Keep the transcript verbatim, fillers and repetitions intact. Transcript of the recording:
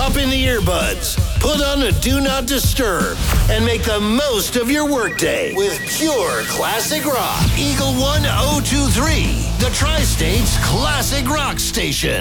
Pop in the earbuds, put on a Do Not Disturb, and make the most of your workday with pure classic rock. Eagle one oh two three, the Tri-State's classic rock station.